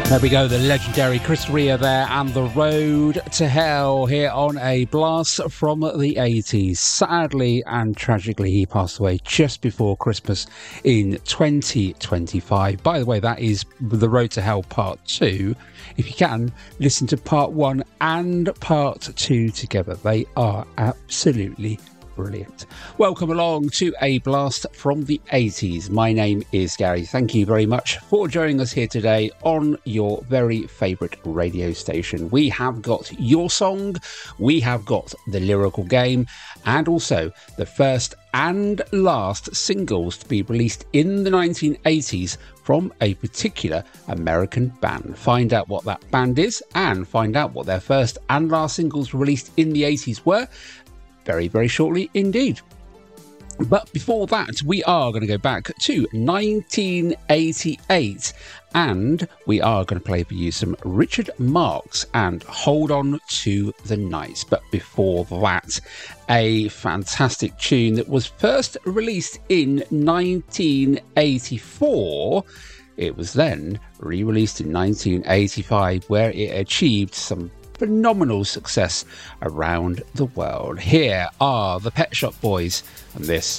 There we go, the legendary Chris Rea there, and The Road to Hell here on a blast from the 80s. Sadly and tragically, he passed away just before Christmas in 2025. By the way, that is The Road to Hell Part 2. If you can, listen to Part 1 and Part 2 together. They are absolutely brilliant. Welcome along to a blast from the 80s. My name is Gary. Thank you very much for joining us here today on your very favourite radio station. We have got your song, we have got the lyrical game, and also the first and last singles to be released in the 1980s from a particular American band. Find out what that band is and find out what their first and last singles released in the 80s were very, very shortly indeed. But before that, we are going to go back to 1988 and we are going to play for you some Richard Marx and Hold On to the Night. But before that, a fantastic tune that was first released in 1984. It was then re-released in 1985, where it achieved some phenomenal success around the world. Here are the Pet Shop Boys, and this